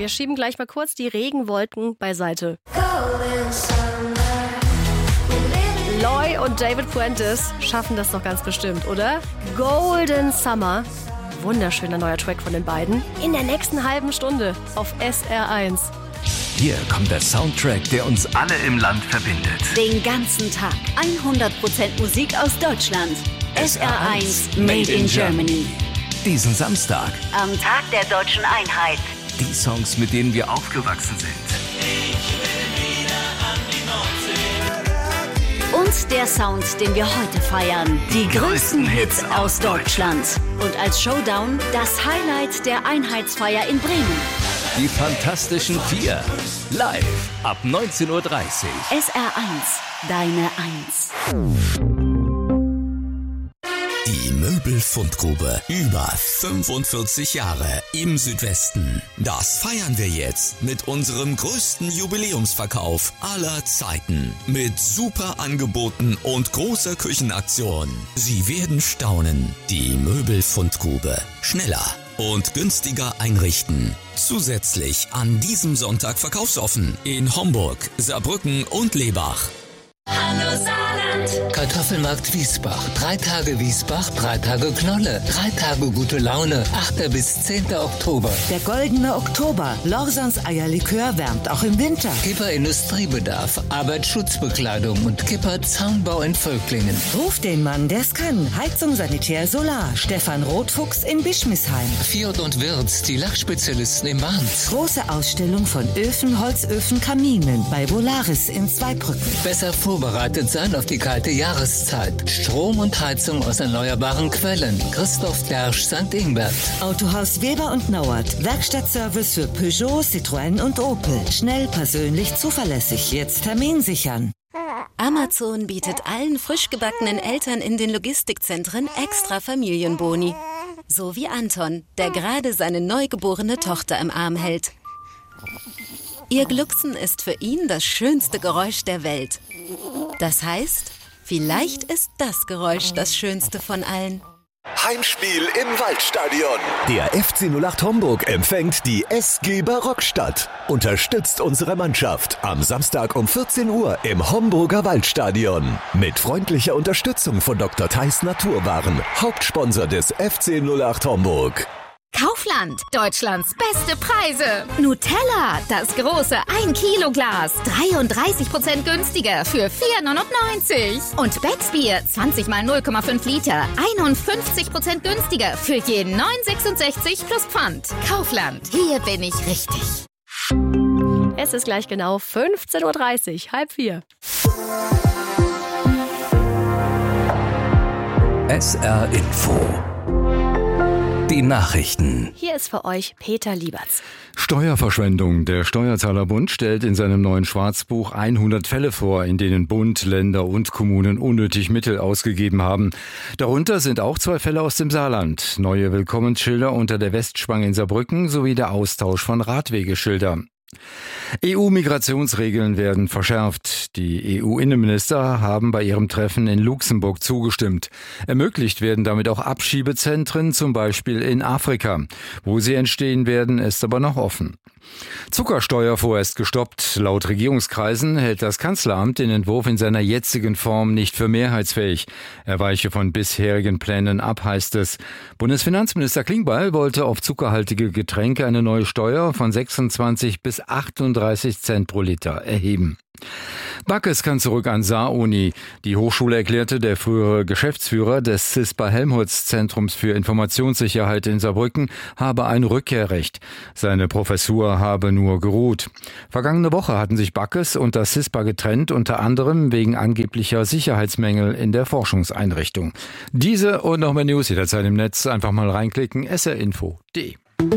wir schieben gleich mal kurz die Regenwolken beiseite. Loy und David Fuentes schaffen das doch ganz bestimmt, oder? Golden Summer. Wunderschöner neuer Track von den beiden. In der nächsten halben Stunde auf SR1. Hier kommt der Soundtrack, der uns alle im Land verbindet. Den ganzen Tag 100% Musik aus Deutschland. SR1 Made in Germany. Diesen Samstag. Am Tag der deutschen Einheit. Die Songs, mit denen wir aufgewachsen sind. Und der Sound, den wir heute feiern. Die größten Hits aus Deutschland. Und als Showdown das Highlight der Einheitsfeier in Bremen. Die Fantastischen Vier. Live ab 19:30 Uhr. SR1, deine Eins. Die Möbelfundgrube. Über 45 Jahre im Südwesten. Das feiern wir jetzt mit unserem größten Jubiläumsverkauf aller Zeiten. Mit super Angeboten und großer Küchenaktion. Sie werden staunen. Die Möbelfundgrube. Schneller und günstiger einrichten. Zusätzlich an diesem Sonntag verkaufsoffen in Homburg, Saarbrücken und Lebach. Hallo Saarland. Kartoffelmarkt Wiesbach. 3 Tage Wiesbach, 3 Tage Knolle. 3 Tage gute Laune. 8. bis 10. Oktober. Der goldene Oktober. Lorsons Eierlikör wärmt auch im Winter. Kipper Industriebedarf, Arbeitsschutzbekleidung und Kipper Zaunbau in Völklingen. Ruf den Mann, der's kann. Heizung, Sanitär, Solar. Stefan Rotfuchs in Bischmisheim. Fjord und Wirz, die Lachspezialisten im Bahns. Große Ausstellung von Öfen, Holzöfen, Kaminen bei Volaris in Zweibrücken. Besser vorbereitet sein auf die kalte Jahreszeit. Strom und Heizung aus erneuerbaren Quellen. Christoph Dersch, St. Ingbert. Autohaus Weber und Nauert. Werkstattservice für Peugeot, Citroën und Opel. Schnell, persönlich, zuverlässig. Jetzt Termin sichern. Amazon bietet allen frisch gebackenen Eltern in den Logistikzentren extra Familienboni. So wie Anton, der gerade seine neugeborene Tochter im Arm hält. Ihr Glucksen ist für ihn das schönste Geräusch der Welt. Das heißt, vielleicht ist das Geräusch das schönste von allen. Heimspiel im Waldstadion. Der FC 08 Homburg empfängt die SG Barockstadt. Unterstützt unsere Mannschaft am Samstag um 14 Uhr im Homburger Waldstadion. Mit freundlicher Unterstützung von Dr. Theis Naturwaren, Hauptsponsor des FC 08 Homburg. Kaufland, Deutschlands beste Preise. Nutella, das große 1-Kilo-Glas, 33% günstiger für 4,99. Und Becksbier, 20 mal 0,5 Liter, 51% günstiger für jeden 9,66 plus Pfand. Kaufland, hier bin ich richtig. Es ist gleich genau 15:30 Uhr, 3:30. SR Info. Die Nachrichten. Hier ist für euch Peter Lieberts. Steuerverschwendung. Der Steuerzahlerbund stellt in seinem neuen Schwarzbuch 100 Fälle vor, in denen Bund, Länder und Kommunen unnötig Mittel ausgegeben haben. Darunter sind auch 2 Fälle aus dem Saarland. Neue Willkommensschilder unter der Westspange in Saarbrücken sowie der Austausch von Radwegeschildern. EU-Migrationsregeln werden verschärft. Die EU-Innenminister haben bei ihrem Treffen in Luxemburg zugestimmt. Ermöglicht werden damit auch Abschiebezentren, zum Beispiel in Afrika. Wo sie entstehen werden, ist aber noch offen. Zuckersteuer vorerst gestoppt. Laut Regierungskreisen hält das Kanzleramt den Entwurf in seiner jetzigen Form nicht für mehrheitsfähig. Er weiche von bisherigen Plänen ab, heißt es. Bundesfinanzminister Klingbeil wollte auf zuckerhaltige Getränke eine neue Steuer von 26 bis 38 Cent pro Liter erheben. Backes kann zurück an Saar-Uni. Die Hochschule erklärte, der frühere Geschäftsführer des CISPA-Helmholtz-Zentrums für Informationssicherheit in Saarbrücken habe ein Rückkehrrecht. Seine Professur habe nur geruht. Vergangene Woche hatten sich Backes und das CISPA getrennt, unter anderem wegen angeblicher Sicherheitsmängel in der Forschungseinrichtung. Diese und noch mehr News jederzeit im Netz. Einfach mal reinklicken. srinfo.de.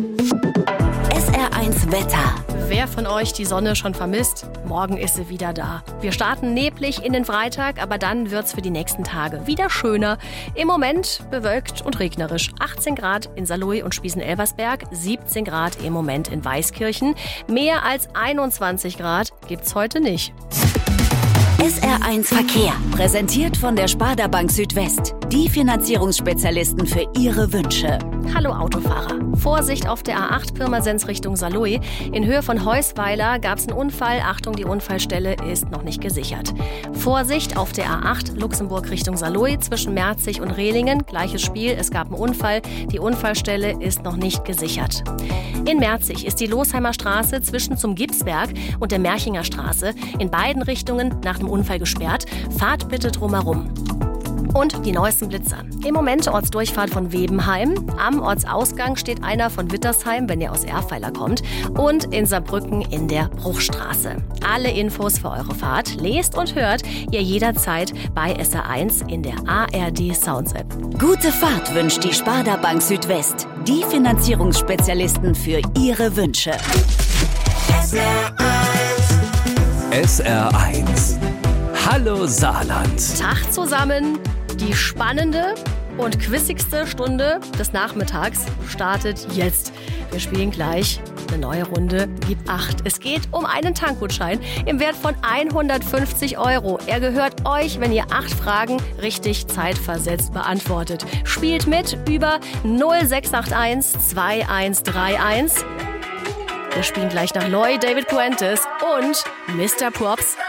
SR1 Wetter. Wer von euch die Sonne schon vermisst? Morgen ist sie wieder da. Wir starten neblig in den Freitag, aber dann wird's für die nächsten Tage wieder schöner. Im Moment bewölkt und regnerisch. 18 Grad in Saarlouis und Spießen-Elversberg, 17 Grad im Moment in Weißkirchen. Mehr als 21 Grad gibt's heute nicht. SR1 Verkehr, präsentiert von der Sparda Bank Südwest. die Finanzierungsspezialisten für Ihre Wünsche. Hallo Autofahrer. Vorsicht auf der A8 Pirmasens Richtung Saarlouis. In Höhe von Heusweiler gab es einen Unfall. Achtung, die Unfallstelle ist noch nicht gesichert. Vorsicht auf der A8 Luxemburg Richtung Saarlouis zwischen Merzig und Rehlingen. Gleiches Spiel, es gab einen Unfall. Die Unfallstelle ist noch nicht gesichert. In Merzig ist die Losheimer Straße zwischen zum Gipsberg und der Merchinger Straße in beiden Richtungen nach dem Unfall gesperrt. Fahrt bitte drumherum. Und die neuesten Blitzer. Im Moment Ortsdurchfahrt von Webenheim. Am Ortsausgang steht einer von Wittersheim, wenn ihr aus Erfeiler kommt. Und in Saarbrücken in der Bruchstraße. Alle Infos für eure Fahrt lest und hört ihr jederzeit bei SR1 in der ARD Sounds App. Gute Fahrt wünscht die Sparda Bank Südwest. Die Finanzierungsspezialisten für Ihre Wünsche. SR1. Hallo Saarland. Tag zusammen. Die spannende und quizzigste Stunde des Nachmittags startet jetzt. Wir spielen gleich eine neue Runde. Gib 8. Es geht um einen Tankgutschein im Wert von 150 €. Er gehört euch, wenn ihr 8 Fragen richtig zeitversetzt beantwortet. Spielt mit über 0681 2131. Wir spielen gleich nach Loy, David Puentes und Mr. Props.